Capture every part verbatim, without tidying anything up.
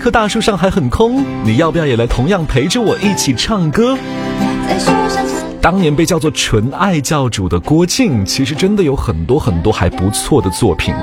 棵大树上还很空，你要不要也来同样陪着我一起唱歌？当年被叫做纯爱教主的郭靖，其实真的有很多很多还不错的作品。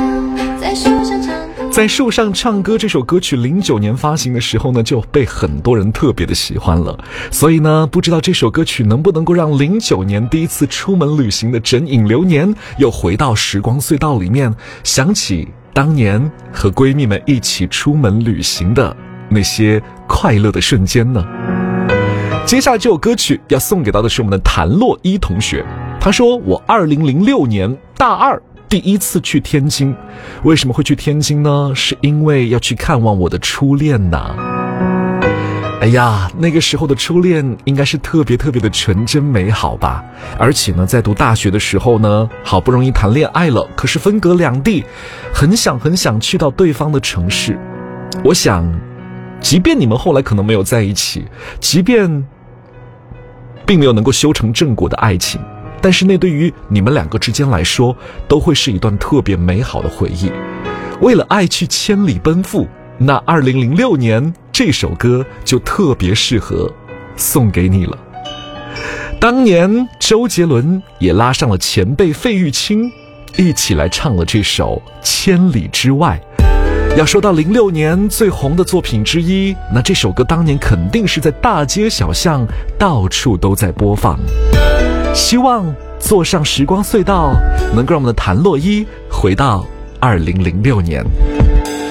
在树上唱歌这首歌曲零九年发行的时候呢，就被很多人特别的喜欢了。所以呢，不知道这首歌曲能不能够让零九年第一次出门旅行的枕影流年又回到时光隧道里面，想起当年和闺蜜们一起出门旅行的那些快乐的瞬间呢？接下来这首歌曲要送给到的是我们的谭洛伊同学，他说我二零零六年大二第一次去天津，为什么会去天津呢？是因为要去看望我的初恋呐。哎呀，那个时候的初恋应该是特别特别的纯真美好吧。而且呢，在读大学的时候呢，好不容易谈恋爱了，可是分隔两地，很想很想去到对方的城市。我想，即便你们后来可能没有在一起，即便并没有能够修成正果的爱情，但是那对于你们两个之间来说，都会是一段特别美好的回忆。为了爱去千里奔赴，那二零零六年这首歌就特别适合送给你了。当年周杰伦也拉上了前辈费玉清，一起来唱了这首《千里之外》。要说到零六年最红的作品之一，那这首歌当年肯定是在大街小巷到处都在播放。希望坐上时光隧道，能够让我们的谭洛伊回到二零零六年。